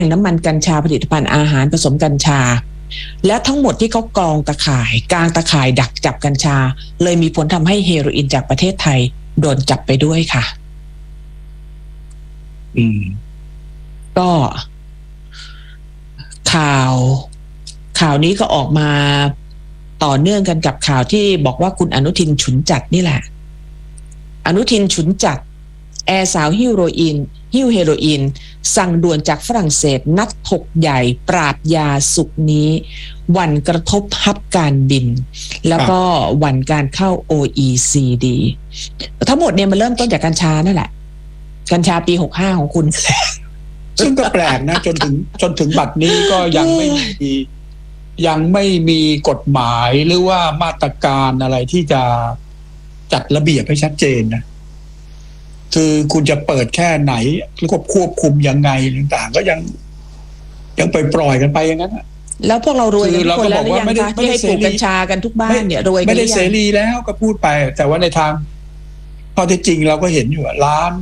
น้ำมันกัญชาผลิตภัณฑ์อาหารผสมกัญชาและทั้งหมดที่เขากางตะข่ายดักจับกัญชาเลยมีผลทำให้เฮโรอีนจากประเทศไทยโดนจับไปด้วยค่ะก็ข่าวนี้ก็ออกมาต่อเนื่องกันกับข่าวที่บอกว่าคุณอนุทินฉุนจัดนี่แหละอนุทินฉุนจัดแอร์สาวหิ้วเฮโรอีนสั่งด่วนจากฝรั่งเศสนัดถกใหญ่ปราบยาสุกนี้วันกระทบฮับการบินแล้วก็วันการเข้า OECD ทั้งหมดเนี่ยมันเริ่มต้นจากกัญชานั่นแหละกัญชาปี65ของคุณซึ่งก็แปลกนะจนถึงบัดนี้ก็ยังไม่มีกฎหมายหรือว่ามาตรการอะไรที่จะจัดระเบียบให้ชัดเจนนะคือคุณจะเปิดแค่ไหนแล้วก็ควบคุมยังไงต่างๆก็ยังปล่อยกันไปอย่างนั้นแล้วพวกเรารวยกันทุกคนแล้วหรือยังคะที่ให้ปลูกกัญชากันทุกบ้านเนี่ยรวยกันไม่ได้เสรีแล้วก็พูดไปแต่ว่าในทางข้อเท็จจริงเราก็เห็นอยู่ร้าน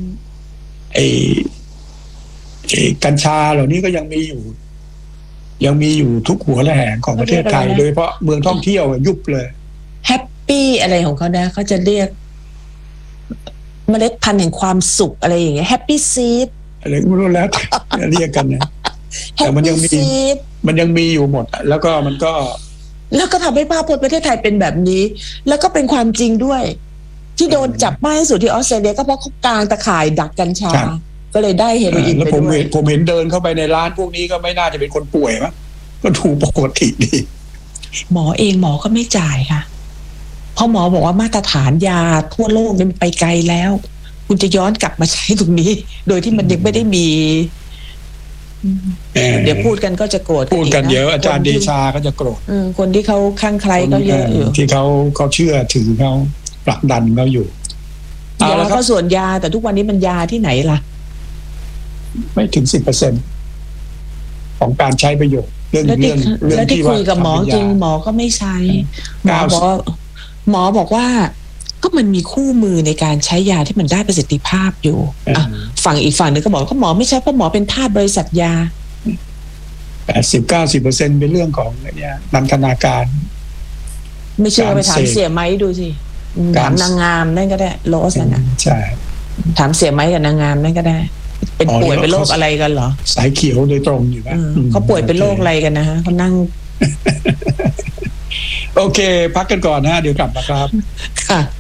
กัญชาเหล่านี้ก็ยังมีอยู่ทุกหัวระแหงของประเทศไทยโดยเฉพาะเมืองท่องเที่ยวยุบเลยแฮปปี้อะไรของเขานะเขาจะเรียกเมล็ดพันธุ์แห่งความสุขอะไรอย่างเงี้ยแฮปปี้ซีดอะไรไม่รู้แล้วเรียกกันนะแต่มันยังมีอยู่หมดแล้วก็ทำให้ภาพพจน์ประเทศไทยเป็นแบบนี้แล้วก็เป็นความจริงด้วยที่โดนจับมากที่สุดที่ออสเตรเลียก็เพราะเขากางตะข่ายดักกัญชาก็เลยได้เฮโรอีนไปด้วยผมเห็นเดินเข้าไปในร้านพวกนี้ก็ไม่น่าจะเป็นคนป่วยมั้งก็ถูกปกติดีหมอก็ไม่จ่ายค่ะเพราะหมอบอกว่ามาตรฐานยาทั่วโลกมันไปไกลแล้วคุณจะย้อนกลับมาใช้ตรงนี้โดยที่มันยังไม่ได้มีเดี๋ยวพูดกันก็จะโกรธพูดกันเยอะอาจารย์เดชาก็จะโกรธคนที่เขาข้างใครก็เยอะอยู่ที่เขาเชื่อถือเขาผลักดันเขาอยู่ยาก็ส่วนยาแต่ทุกวันนี้มันยาที่ไหนล่ะไม่ถึง 10% ของการใช้ประโยชน์เรื่องที่คุยกับหมอจริงหมอก็ไม่ใช้หมอบอกว่าก็มันมีคู่มือในการใช้ยาที่มันได้ประสิทธิภาพอยู่ฝั่งอีกฝั่งนึงก็บอกว่าหมอไม่ใช่เพราะหมอเป็นทาสบริษัทยา 80-90% เป็นเรื่องของเนี่ยนันทนาการไม่เชื่อไปถามเสียไม้ดูสิถามนางงามนั่นก็ได้โรสนะใช่ถามเสียไม้กับนางงามนั่นก็ได้เป็นป่วยเป็นโรคอะไรกันเหรอสายเขียวโดยตรงอยู่นะเขาป่วยเป็นโรคอะไรกันนะฮะเขานั่งโอเคพักกันก่อนนะเดี๋ยวกลับมาครับค่ะ